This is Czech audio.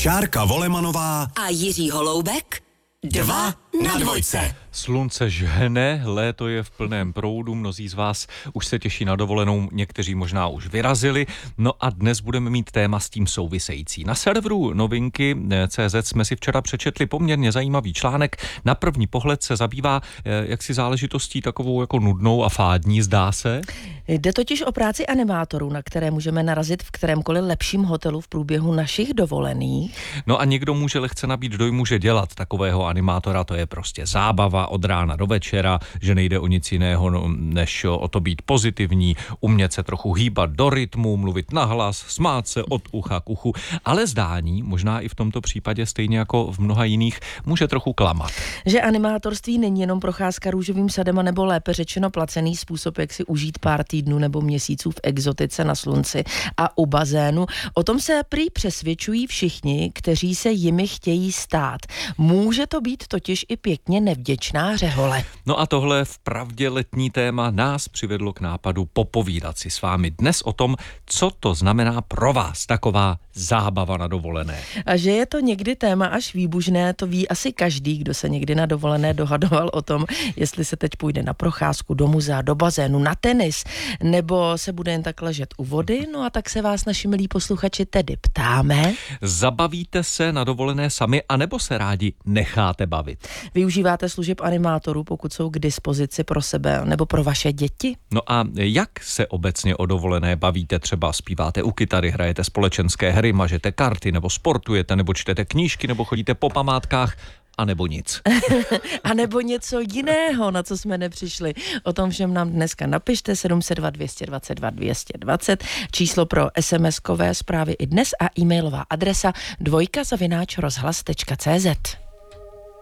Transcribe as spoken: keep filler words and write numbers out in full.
Šárka Volemanová a Jiří Holoubek. Dva na dvojce. Slunce žhne, léto je v plném proudu, mnozí z vás už se těší na dovolenou, někteří možná už vyrazili. No a dnes budeme mít téma s tím související. Na serveru novinky tečka cé zet jsme si včera přečetli poměrně zajímavý článek. Na první pohled se zabývá jaksi záležitostí takovou jako nudnou a fádní, zdá se. Jde totiž o práci animátorů, na které můžeme narazit v kterémkoliv lepším hotelu v průběhu našich dovolených. No a někdo může lehce nabít dojmu, že dělat takového animátora to je prostě zábava od rána do večera, že nejde o nic jiného, než o to být pozitivní, umět se trochu hýbat do rytmu, mluvit nahlas, smát se od ucha k uchu, ale zdání, možná i v tomto případě stejně jako v mnoha jiných, může trochu klamat. Že animátorství není jenom procházka růžovým sadem, nebo lépe řečeno placený způsob, jak si užít pár týdnů nebo měsíců v exotice na slunci a u bazénu. O tom se prý přesvědčují všichni, kteří se jimi chtějí stát. Může to být totiž i pěkně nevděčná řehole. No a tohle vpravdě letní téma nás přivedlo k nápadu popovídat si s vámi dnes o tom, co to znamená pro vás taková zábava na dovolené. A že je to někdy téma až výbužné, to ví asi každý, kdo se někdy na dovolené dohadoval o tom, jestli se teď půjde na procházku do muzea, do bazénu, na tenis, nebo se bude jen tak ležet u vody. No a tak se vás, naši milí posluchači, tedy ptáme. Zabavíte se na dovolené sami, anebo se rádi necháte bavit? Využíváte služeb animátorů, pokud jsou k dispozici pro sebe nebo pro vaše děti? No a jak se obecně o dovolené bavíte? Třeba zpíváte u kytary, hrajete společenské hry, mažete karty, nebo sportujete, nebo čtete knížky, nebo chodíte po památkách, a nebo nic. A nebo něco jiného, na co jsme nepřišli. O tom všem nám dneska napište sedm set dva, dvě dvacet dva, dvě dvacet, číslo pro es em eskové zprávy i dnes a e-mailová adresa dvojka zavináč rozhlas tečka cé zet.